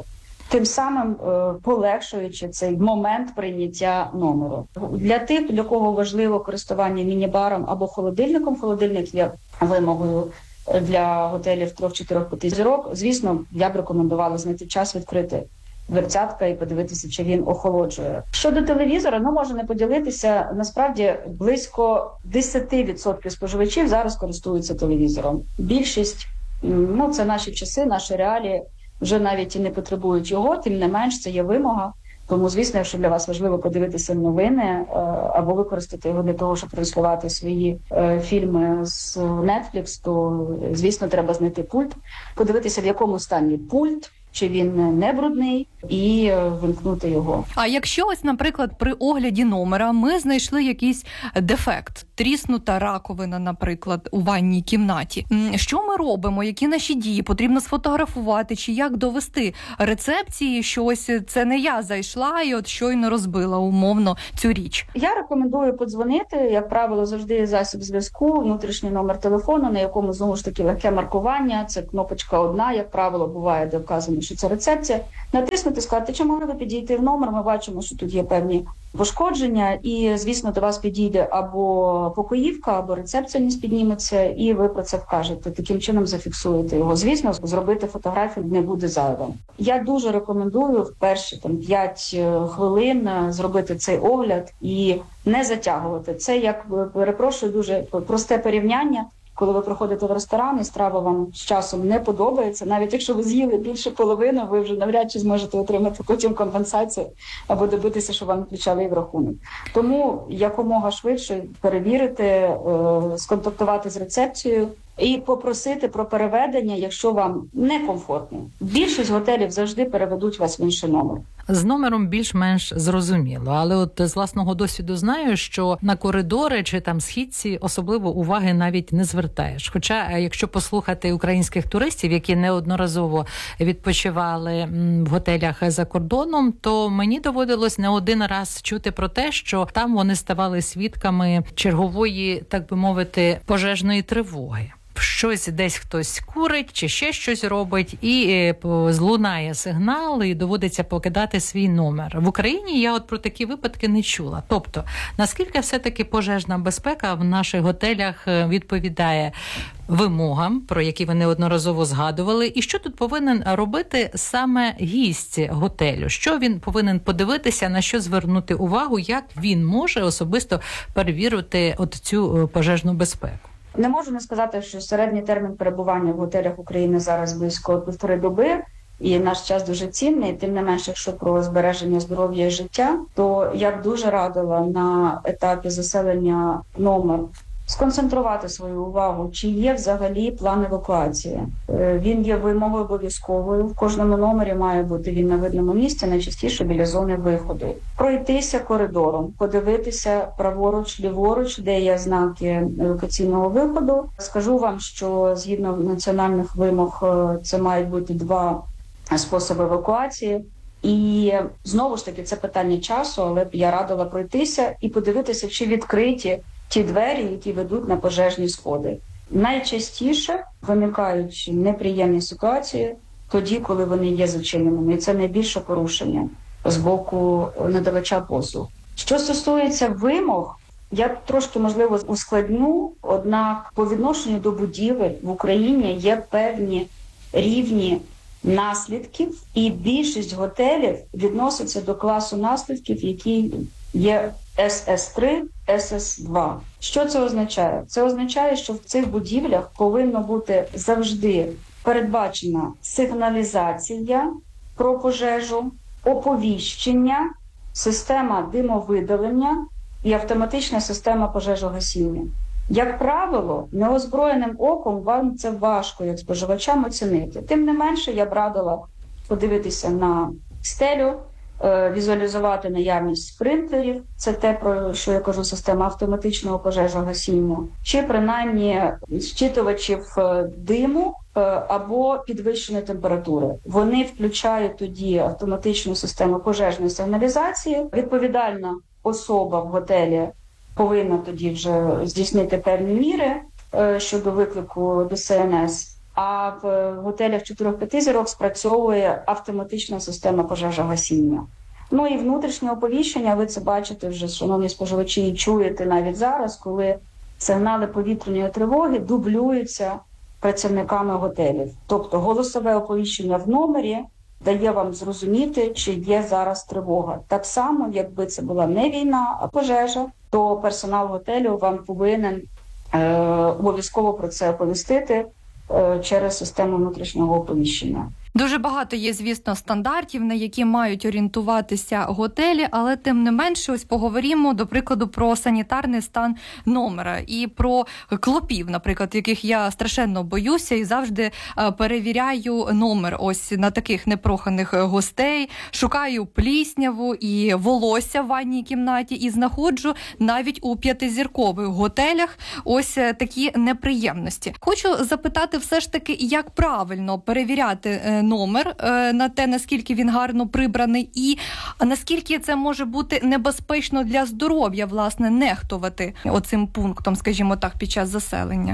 тим самим полегшуючи цей момент прийняття номеру. Для тих, для кого важливо користування міні-баром або холодильником, холодильник є вимогою для готелів 3-4-5 зірок, звісно, я б рекомендувала знайти час відкрити дверцятка і подивитися, чи він охолоджує. Щодо телевізора, можу не поділитися, насправді близько 10% споживачів зараз користуються телевізором. Більшість, це наші часи, наші реалії, вже навіть і не потребують його, тим не менш це є вимога. Тому, звісно, якщо для вас важливо подивитися новини або використати його для того, щоб транслювати свої фільми з Netflix, то, звісно, треба знайти пульт, подивитися, в якому стані пульт, чи він не брудний, і вимкнути його. А якщо ось, наприклад, при огляді номера ми знайшли якийсь дефект, тріснута раковина, наприклад, у ванній кімнаті, що ми робимо? Які наші дії? Потрібно сфотографувати чи як довести рецепції, що ось це не я зайшла і от щойно розбила умовно цю річ? Я рекомендую подзвонити, як правило, завжди є засіб зв'язку, внутрішній номер телефону, на якому, знову ж таки, легке маркування, це кнопочка одна, як правило, буває, де вказано, що це рецепція. Натиснути, сказати, чи могли ви підійти в номер, ми бачимо, що тут є певні пошкодження, і, звісно, до вас підійде або покоївка, або рецепціоніст підніметься, і ви про це вкажете. Таким чином зафіксуєте його. Звісно, зробити фотографію не буде зайвим. Я дуже рекомендую в перші 5 хвилин зробити цей огляд і не затягувати. Це, як, перепрошую, дуже просте порівняння. Коли ви приходите в ресторан і страва вам з часом не подобається, навіть якщо ви з'їли більше половини, ви вже навряд чи зможете отримати потім компенсацію або добитися, що вам включали і в рахунок. Тому якомога швидше перевірити, сконтактувати з рецепцією і попросити про переведення, якщо вам некомфортно. Більшість готелів завжди переведуть вас в інший номер. З номером більш-менш зрозуміло, але от з власного досвіду знаю, що на коридори чи там східці особливо уваги навіть не звертаєш. Хоча, якщо послухати українських туристів, які неодноразово відпочивали в готелях за кордоном, то мені доводилось не один раз чути про те, що там вони ставали свідками чергової, так би мовити, пожежної тривоги. Щось десь хтось курить чи ще щось робить, і злунає сигнал, і доводиться покидати свій номер. В Україні я от про такі випадки не чула. Тобто, наскільки все-таки пожежна безпека в наших готелях відповідає вимогам, про які ви неодноразово згадували, і що тут повинен робити саме гість готелю? Що він повинен подивитися, на що звернути увагу, як він може особисто перевірити от цю пожежну безпеку? Не можу не сказати, що середній термін перебування в готелях України зараз близько 1,5 доби, і наш час дуже цінний. Тим не менше, якщо про збереження здоров'я і життя, то я б дуже радила на етапі заселення номер сконцентрувати свою увагу, чи є взагалі план евакуації. Він є вимогою обов'язковою. В кожному номері має бути він на видному місці, найчастіше біля зони виходу. Пройтися коридором, подивитися праворуч, ліворуч, де є знаки евакуаційного виходу. Скажу вам, що згідно національних вимог це мають бути 2 способи евакуації. І знову ж таки це питання часу, але б я радила пройтися і подивитися, чи відкриті ті двері, які ведуть на пожежні сходи. Найчастіше виникають неприємні ситуації тоді, коли вони є зачиненими. І це найбільше порушення з боку надавача послуг. Що стосується вимог, я трошки, можливо, ускладню, однак по відношенню до будівель в Україні є певні рівні наслідків, і більшість готелів відноситься до класу наслідків, які є СС3, СС2. Що це означає? Це означає, що в цих будівлях повинно бути завжди передбачена сигналізація про пожежу, оповіщення, система димовидалення і автоматична система пожежогасіння. Як правило, неозброєним оком вам це важко, як споживачам, оцінити. Тим не менше, я б радила подивитися на стелю, візуалізувати наявність спринклерів, це те, про що я кажу, система автоматичного пожежогасіння, чи принаймні зчитувачів диму або підвищеної температури. Вони включають тоді автоматичну систему пожежної сигналізації. Відповідальна особа в готелі повинна тоді вже здійснити певні міри щодо виклику ДСНС. а в готелях 4-5 зірок спрацьовує автоматична система пожежогасіння. Ну і внутрішнє оповіщення, ви це бачите вже, шановні споживачі, і чуєте навіть зараз, коли сигнали повітряної тривоги дублюються працівниками готелів. Тобто голосове оповіщення в номері дає вам зрозуміти, чи є зараз тривога. Так само, якби це була не війна, а пожежа, то персонал готелю вам повинен обов'язково про це оповістити через систему внутрішнього оповіщення. Дуже багато є, звісно, стандартів, на які мають орієнтуватися готелі, але тим не менше, ось поговоримо, до прикладу, про санітарний стан номера і про клопів, наприклад, яких я страшенно боюся і завжди перевіряю номер ось на таких непроханих гостей, шукаю плісняву і волосся в ванній кімнаті і знаходжу навіть у 5-зіркових готелях ось такі неприємності. Хочу запитати все ж таки, як правильно перевіряти номер на те, наскільки він гарно прибраний, і наскільки це може бути небезпечно для здоров'я, власне, нехтувати оцим пунктом, скажімо так, під час заселення?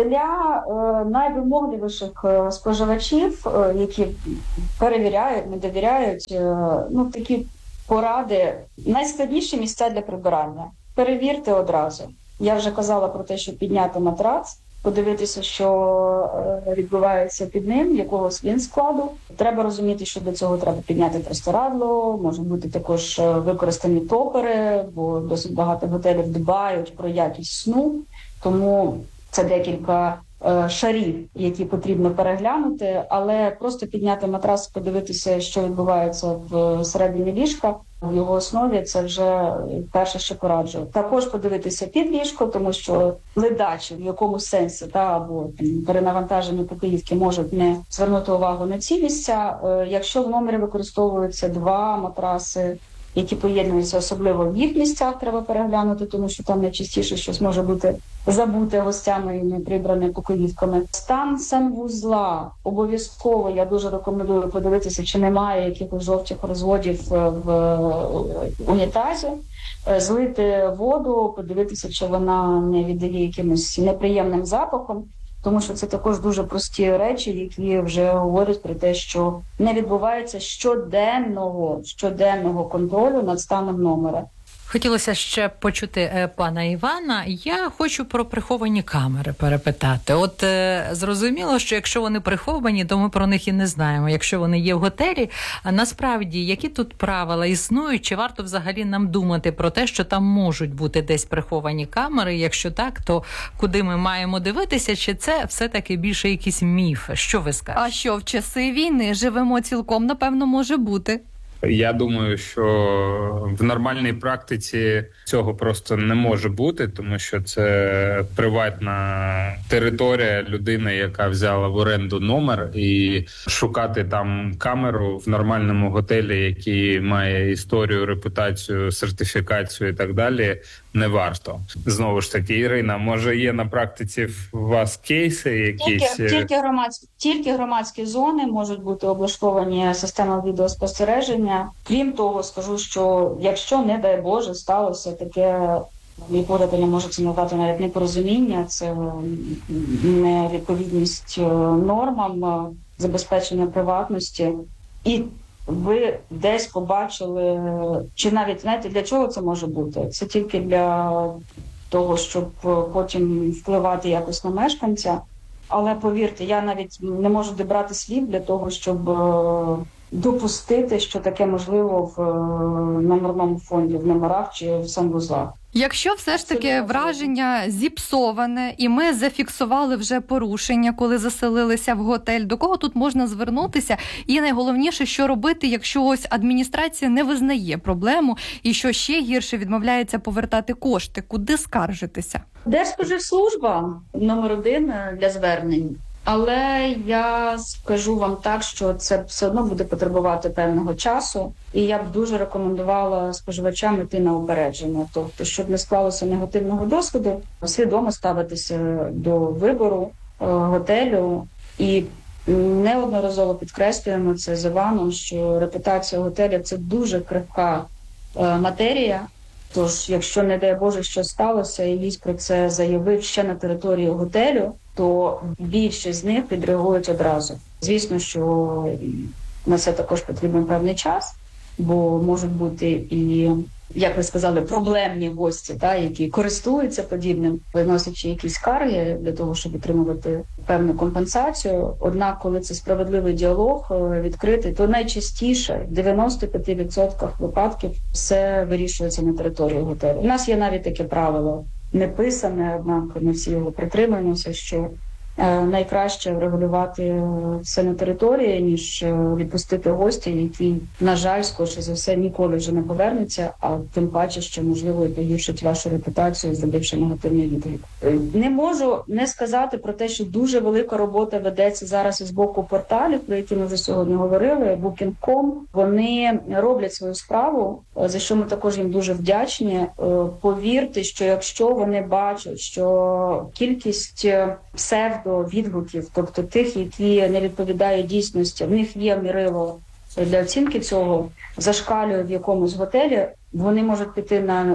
Для найвимогливіших споживачів, які перевіряють, не довіряють, такі поради, найскладніші місця для прибирання. Перевірте одразу. Я вже казала про те, що підняти матрац, подивитися, що відбувається під ним, якогось він складу. Треба розуміти, що для цього треба підняти простирадло, можуть бути також використані топери, бо досить багато готелів дбають про якість сну, тому це декілька шарів, які потрібно переглянути, але просто підняти матрас, подивитися, що відбувається всередині ліжка, в його основі, це вже перше, що пораджу. Також подивитися під ліжко, тому що ледачі в якомусь сенсі або перенавантажені покоївки можуть не звернути увагу на ці місця. Якщо в номері використовуються 2 матраси, які поєднуються, особливо в їх місцях, треба переглянути, тому що там найчастіше щось може бути забуте гостями і не прибране покоївками. Стан санвузла обов'язково, я дуже рекомендую подивитися, чи немає якихось жовтих розводів в унітазі, злити воду, подивитися, чи вона не віддає якимось неприємним запахом, тому що це також дуже прості речі, які вже говорять про те, що не відбувається щоденного контролю над станом номера. Хотілося ще почути пана Івана. Я хочу про приховані камери перепитати. От зрозуміло, що якщо вони приховані, то ми про них і не знаємо. Якщо вони є в готелі, а насправді, які тут правила існують? Чи варто взагалі нам думати про те, що там можуть бути десь приховані камери? Якщо так, то куди ми маємо дивитися? Чи це все-таки більше якийсь міф? Що ви скажете? А що, в часи війни живемо цілком, напевно, може бути. Я думаю, що в нормальній практиці цього просто не може бути, тому що це приватна територія людини, яка взяла в оренду номер, і шукати там камеру в нормальному готелі, який має історію, репутацію, сертифікацію і так далі, не варто. Знову ж таки, Ірина, може є на практиці у вас кейси якісь? Тільки громадські зони можуть бути облаштовані системами відеоспостереження. Крім того, скажу, що якщо, не дай Боже, сталося таке, відповідателі можуть це назвати навіть непорозуміння, це невідповідність нормам забезпечення приватності, і ви десь побачили, чи навіть, знаєте, для чого це може бути? Це тільки для того, щоб потім впливати якось на мешканця. Але повірте, я навіть не можу добрати слів для того, щоб допустити, що таке можливо в номерному фонді, в номерах чи в санвузлах. Якщо все ж таки враження зіпсоване, і ми зафіксували вже порушення, коли заселилися в готель, до кого тут можна звернутися? І найголовніше, що робити, якщо ось адміністрація не визнає проблему і, що ще гірше, відмовляється повертати кошти? Куди скаржитися? Держспоживслужба номер 1 для звернень. Але я скажу вам так, що це все одно буде потребувати певного часу. І я б дуже рекомендувала споживачам йти на упередження. Тобто, щоб не склалося негативного досвіду, свідомо ставитися до вибору готелю. І неодноразово підкреслюємо це з Іваном, що репутація готелю – це дуже крихка матерія. Тож, якщо, не дай Боже, що сталося, і гість про це заявив ще на території готелю, то більшість з них відреагують одразу. Звісно, що на це також потрібен певний час, бо можуть бути і, як ви сказали, проблемні гості, які користуються подібним, виносячи якісь скарги для того, щоб отримувати певну компенсацію. Однак, коли це справедливий діалог, відкритий, то найчастіше, в 95% випадків, все вирішується на території готелю. У нас є навіть таке правило, не писане, однак ми всі його притримуємося, що найкраще врегулювати все на території, ніж відпустити гостя, який, на жаль, скоріше за все, ніколи вже не повернеться, а тим паче, що, можливо, і погіршить вашу репутацію, зробивши негативний відгук. Не можу не сказати про те, що дуже велика робота ведеться зараз із боку порталів, про які ми вже сьогодні говорили, Booking.com. Вони роблять свою справу, за що ми також їм дуже вдячні. Повірте, що якщо вони бачать, що кількість псевдовідгуків, тобто тих, які не відповідають дійсності, в них є мірило для оцінки цього, зашкалює в якомусь готелі, вони можуть піти на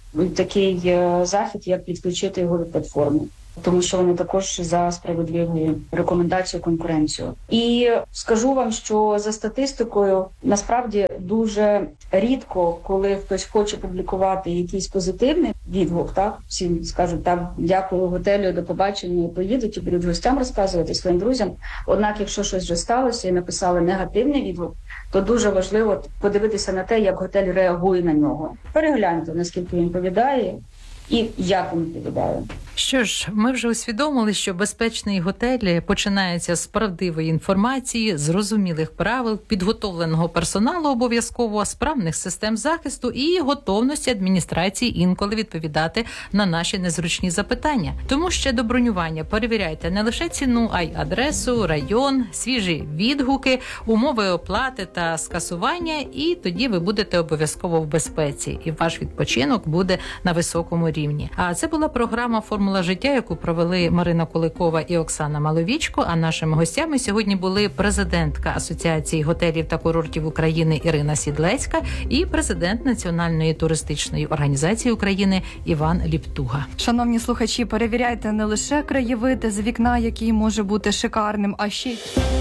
такий захід, як підключити його від платформи. Тому що вони також за справедливу рекомендацію, конкуренцію. І скажу вам, що за статистикою, насправді, дуже рідко, коли хтось хоче публікувати якийсь позитивний відгук, всі скажуть, дякую готелю, до побачення, і поїдуть, і будуть гостям розказувати, своїм друзям. Однак, якщо щось вже сталося і написали негативний відгук, то дуже важливо подивитися на те, як готель реагує на нього. Перегляньте, наскільки він відповідає і як він відповідає. Що ж, ми вже усвідомили, що безпечний готель починається з правдивої інформації, зрозумілих правил, підготовленого персоналу обов'язково, справних систем захисту і готовності адміністрації інколи відповідати на наші незручні запитання. Тому ще до бронювання перевіряйте не лише ціну, а й адресу, район, свіжі відгуки, умови оплати та скасування, і тоді ви будете обов'язково в безпеці, і ваш відпочинок буде на високому рівні. А це була програма «Формула життя», яку провели Марина Куликова і Оксана Маловічко. А нашими гостями сьогодні були президентка Асоціації готелів та курортів України Ірина Сідлецька і президент Національної туристичної організації України Іван Ліптуга. Шановні слухачі, перевіряйте не лише краєвид з вікна, який може бути шикарним, а ще й...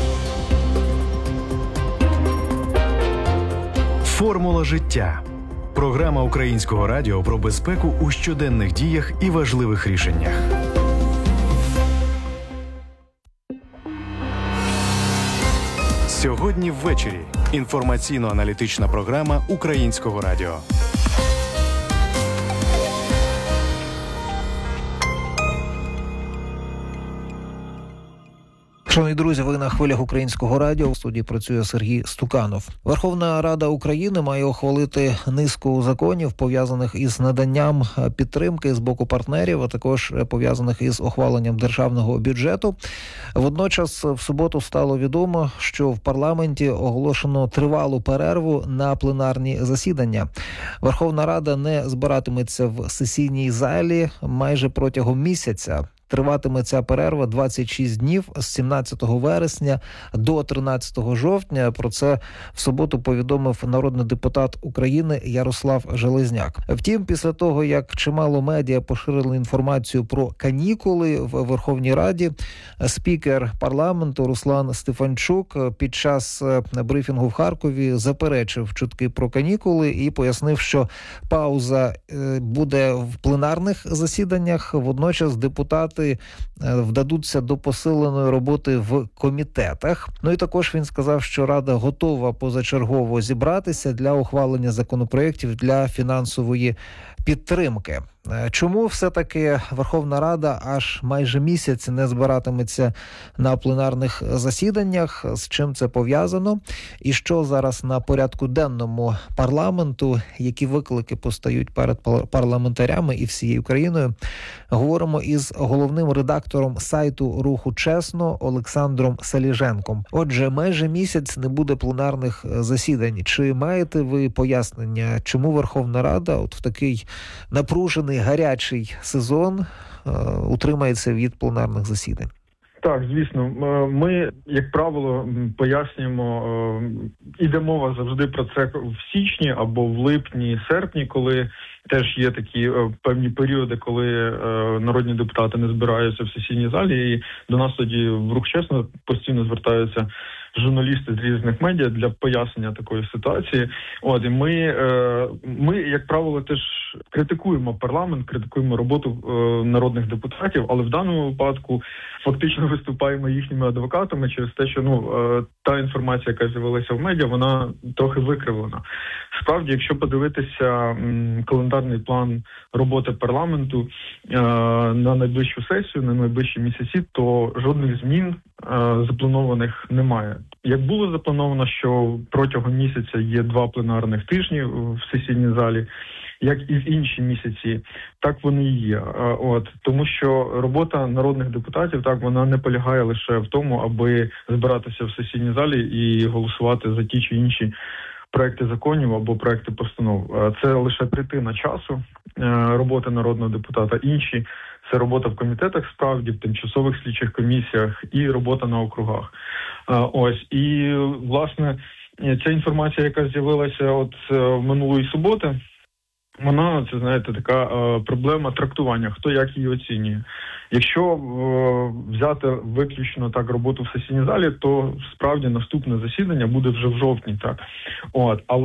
«Формула життя» – програма Українського радіо про безпеку у щоденних діях і важливих рішеннях. Сьогодні ввечері. Інформаційно-аналітична програма Українського радіо. Шановні друзі, ви на хвилях Українського радіо. У студії працює Сергій Стуканов. Верховна Рада України має ухвалити низку законів, пов'язаних із наданням підтримки з боку партнерів, а також пов'язаних із ухваленням державного бюджету. Водночас в суботу стало відомо, що в парламенті оголошено тривалу перерву на пленарні засідання. Верховна Рада не збиратиметься в сесійній залі майже протягом місяця. Триватиме ця перерва 26 днів з 17 вересня до 13 жовтня. Про це в суботу повідомив народний депутат України Ярослав Железняк. Втім, після того, як чимало медіа поширили інформацію про канікули в Верховній Раді, спікер парламенту Руслан Стефанчук під час брифінгу в Харкові заперечив чутки про канікули і пояснив, що пауза буде в пленарних засіданнях. Водночас депутати вдадуться до посиленої роботи в комітетах. Ну і також він сказав, що Рада готова позачергово зібратися для ухвалення законопроєктів для фінансової підтримки. Чому все-таки Верховна Рада аж майже місяць не збиратиметься на пленарних засіданнях? З чим це пов'язано? І що зараз на порядку денному парламенту? Які виклики постають перед парламентарями і всією країною? Говоримо із головним редактором сайту «Руху Чесно» Олександром Саліженком. Отже, майже місяць не буде пленарних засідань. Чи маєте ви пояснення, чому Верховна Рада от в такий напружений, гарячий сезон утримається від пленарних засідань? Так, звісно. Ми, як правило, пояснюємо, іде мова завжди про це в січні або в липні, серпні, коли теж є такі певні періоди, коли народні депутати не збираються в сесійній залі, і до нас тоді в Рух Чесно постійно звертаються журналісти з різних медіа для пояснення такої ситуації. От, і ми, як правило, теж критикуємо парламент, критикуємо роботу народних депутатів, але в даному випадку фактично виступаємо їхніми адвокатами через те, що та інформація, яка з'явилася в медіа, вона трохи викривлена. Справді, якщо подивитися календарний план роботи парламенту на найближчу сесію, на найближчі місяці, то жодних змін запланованих немає. Як було заплановано, що протягом місяця є 2 пленарних тижні в сесійній залі, як і в інші місяці, так вони і є. Тому що робота народних депутатів, так, вона не полягає лише в тому, аби збиратися в сесійній залі і голосувати за ті чи інші проекти законів або проекти постанов. Це лише третина часу роботи народного депутата. Інші – це робота в комітетах справді, в тимчасових слідчих комісіях і робота на округах. І, власне, ця інформація, яка з'явилася минулої суботи, вона, це, знаєте, така проблема трактування, хто як її оцінює. Якщо взяти виключно так роботу в сесійній залі, то справді наступне засідання буде вже в жовтні, так. Але